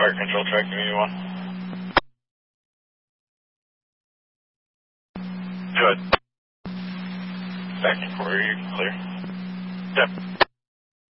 Fire control track, give me one. Good. Back in quarter, you clear. Yep.